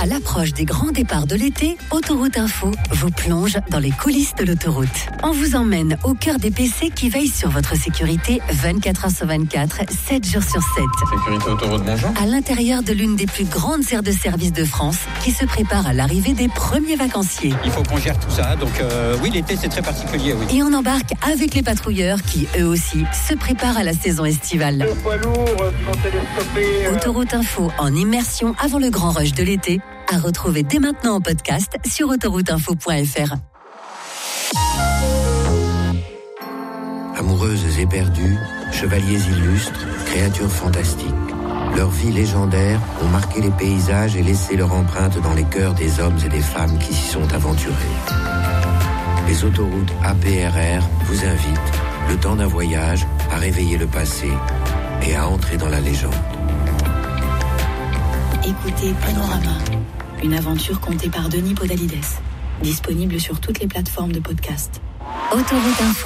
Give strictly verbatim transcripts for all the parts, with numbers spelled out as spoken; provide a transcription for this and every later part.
À l'approche des grands départs de l'été, Autoroute Info vous plonge dans les coulisses de l'autoroute. On vous emmène au cœur des P C qui veillent sur votre sécurité vingt-quatre heures sur vingt-quatre, sept jours sur sept. Sécurité Autoroute, bonjour. À l'intérieur de l'une des plus grandes aires de service de France qui se prépare à l'arrivée des premiers vacanciers. Il faut qu'on gère tout ça, donc euh, oui, l'été c'est très particulier, oui. Et on embarque avec les patrouilleurs qui, eux aussi, se préparent à la saison estivale. Les poids lourds sont télescopés. Euh... Autoroute Info en immersion avant le grand rush de l'été, à retrouver dès maintenant en podcast sur autoroute info point f r. Amoureuses éperdues, chevaliers illustres, créatures fantastiques. Leurs vies légendaires ont marqué les paysages et laissé leur empreinte dans les cœurs des hommes et des femmes qui s'y sont aventurés. Les autoroutes A P R R vous invitent, le temps d'un voyage, à réveiller le passé et à entrer dans la légende. Écoutez Panorama, une aventure contée par Denis Podalides, disponible sur toutes les plateformes de podcast. Autoroute Info.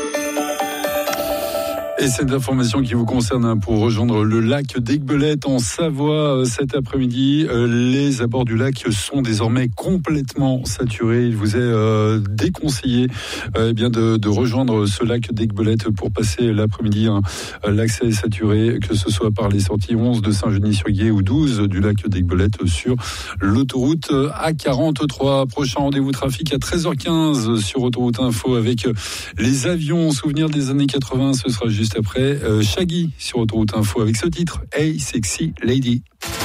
Et c'est l'information qui vous concerne pour rejoindre le lac d'Aiguebelette en Savoie cet après-midi. Les abords du lac sont désormais complètement saturés. Il vous est euh, déconseillé euh, eh bien de, de rejoindre ce lac d'Aiguebelette pour passer l'après-midi. Hein. L'accès est saturé, que ce soit par les sorties onze de Saint-Genis-sur-Guiers ou douze du lac d'Aiguebelette sur l'autoroute A quarante-trois. Prochain rendez-vous trafic à treize heures quinze sur Autoroute Info avec les avions. Souvenir des années quatre-vingts, ce sera juste après euh, Shaggy sur Autoroute Info avec ce titre Hey Sexy Lady.